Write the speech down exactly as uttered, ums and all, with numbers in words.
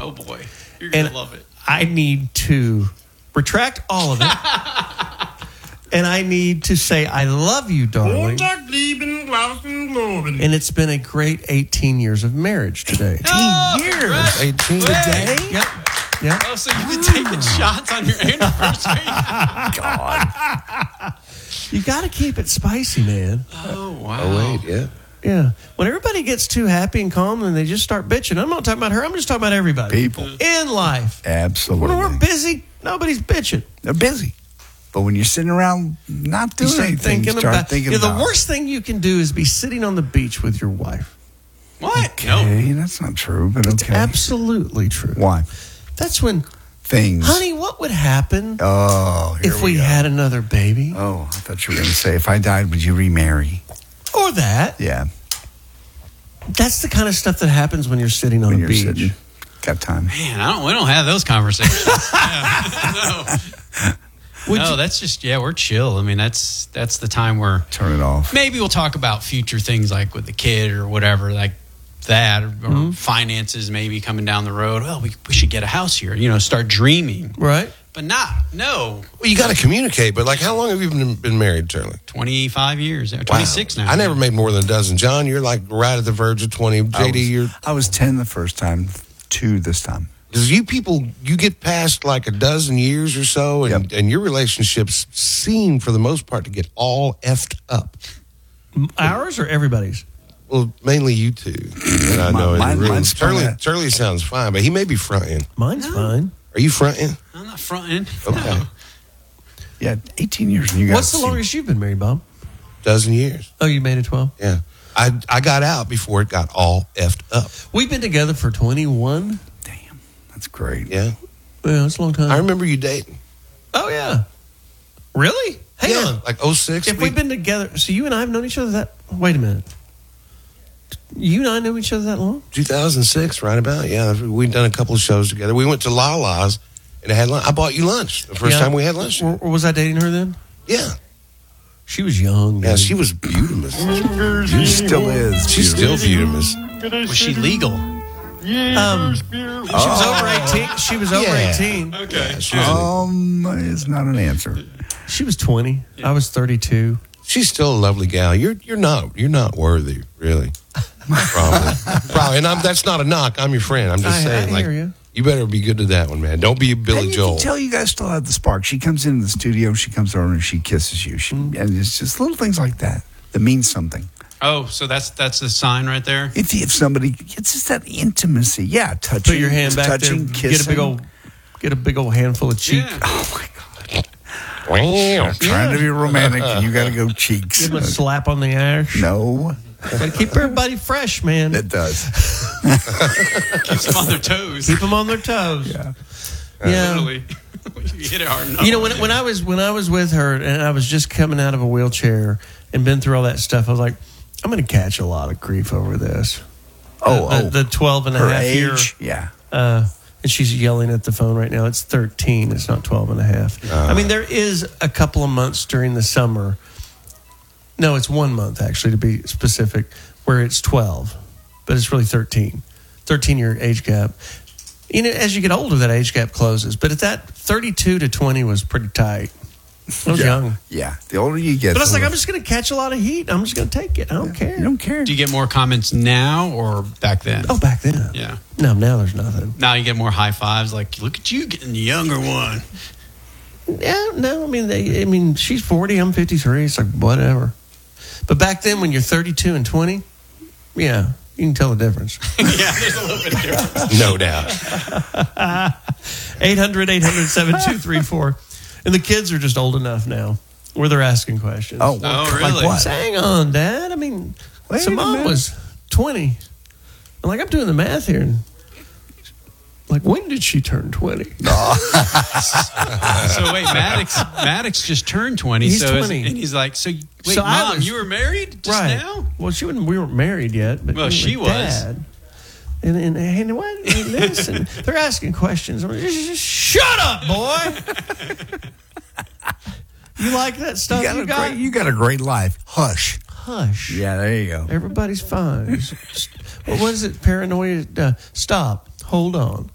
Oh, boy. You're going And to love it. I need to retract all of it. And I need to say, I love you, darling. And it's been a great eighteen years of marriage today. Oh, eighteen years. congrats. eighteen Today? Yep. Yep. Oh, so you've been taking shots on your anniversary? God. You got to keep it spicy, man. Oh, wow. Oh, wait, yeah. Yeah. When everybody gets too happy and calm and they just start bitching, I'm not talking about her. I'm just talking about everybody. People. In life. Absolutely. When we're busy, nobody's bitching. They're busy. But when you're sitting around not doing You start anything, thinking you start about, thinking you know, about the worst thing you can do is be sitting on the beach with your wife. What? Okay, that's not true, but It's okay. absolutely true. Why? That's when, Things. honey, what would happen Oh, here if we go. had another baby? Oh, I thought you were going to say, if I died, would you remarry? Or that. Yeah. That's the kind of stuff that happens when you're sitting on When a you're beach. sitting. Got time. Man, I don't, we don't have those conversations. Yeah. No. Would no, you- that's just, yeah, we're chill. I mean, that's that's the time where Turn it off. maybe we'll talk about future things like with the kid or whatever, like that, or, or Mm-hmm. finances maybe coming down the road. Well, we, we should get a house here, you know, start dreaming. Right? But not, no, Well, you got to communicate, but like, how long have you been, been married, Charlie? twenty-five years, twenty-six Wow. now. I never made more than a dozen. John, you're like right at the verge of twenty. J D, you're... I was ten the first time, two this time. Because you people, you get past like a dozen years or so, and, Yep. and your relationships seem, for the most part, to get all effed up. Ours or everybody's? Well, mainly you two. That I know in Mine- the room. mine's Charlie, fine. Charlie sounds fine, but he may be fronting. Mine's fine. Are you fronting? I'm not fronting. Okay. No. Yeah, eighteen years. And you What's the got longest you've been married, Bob? Dozen years. Oh, you made it twelve? Yeah. I I got out before it got all effed up. We've been together for twenty-one. Damn, that's great. Yeah. Yeah, it's a long time. I remember you dating. Oh, yeah. Really? Hang yeah. on. Like oh six. If we've been together, so you and I have known each other that, wait a minute. You and I know each other that long? two thousand six, right about. Yeah. We've done a couple of shows together. We went to Lala's and I had lunch. I bought you lunch the first Yeah. time we had lunch. Or, or was I dating her then? Yeah. She was young. Yeah, dude. she was beautiful. She still is. She's still beautiful. Was she legal? Um, she was over eighteen. She was over Yeah. eighteen. Okay. She was, Um, it's not an answer. She was twenty. I was thirty-two. she's still a lovely gal. You're you're not you're not worthy, really. Probably. Probably. And I'm, that's not a knock. I'm your friend. I'm just I- saying, I like, hear you. you better be good to that one, man. Don't be a Billy And you Joel. can tell you guys still have the spark. She comes into the studio, she comes over and she kisses you. She, Mm-hmm. And it's just little things like that that mean something. Oh, so that's that's the sign right there? If if somebody, it's just that intimacy. Yeah, touching. Put your hand back touching, there. Kissing. Get a big old, get a big old handful of cheek. Yeah. Oh my God! Wow. Trying to be romantic, and you got to go cheeks. Give him a slap on the ass. No, Gotta keep everybody fresh, man. it does. Keeps them on their toes. Keep them on their toes. Yeah. Yeah. Literally. You hit it hard enough. You know, when when I was when I was with her and I was just coming out of a wheelchair and been through all that stuff, I was like, I'm going to catch a lot of grief over this. Oh, the, oh. the, the twelve and a Her half year. age, yeah. Uh, and she's yelling at the phone right now. It's thirteen. It's not twelve and a half. I mean, there is a couple of months during the summer. No, it's one month, actually, to be specific, where it's twelve. But it's really thirteen. thirteen-year age gap. You know, as you get older, that age gap closes. But at that, thirty-two to twenty was pretty tight. I was yeah. young. Yeah. The older you get, But I was the like, I'm just going to catch a lot of heat. I'm just going to take it. I don't care. You don't care. Do you get more comments now or back then? Oh, back then. Yeah. No, now there's nothing. Now you get more high fives like, look at you getting the younger one. Yeah, no, I mean, they, I mean, she's forty, I'm fifty-three. It's like, whatever. But back then, when you're thirty-two and twenty, yeah, you can tell the difference. Yeah, there's a little bit of difference. No doubt. eight hundred, eight hundred, seven two three four And the kids are just old enough now where they're asking questions. Oh, Oh, like really? what? Hang on, Dad. I mean, Wait so a mom minute. was twenty. I'm like, I'm doing the math here. And like, when did she turn twenty? So wait, Maddox Maddox just turned twenty. He's so is- twenty. and he's like, so wait, So I Mom, was- you were married just right. now? Well, she wasn't, we weren't married yet. But Well, we were she was. Dad. And, and, and what? And listen, they're asking questions. I'm like, just, just shut up, boy. You like that stuff You you got, got? a great, you got a great life. Hush. Hush. Yeah, there you go. Everybody's fine. What was it? Paranoia. Uh, stop. Hold on.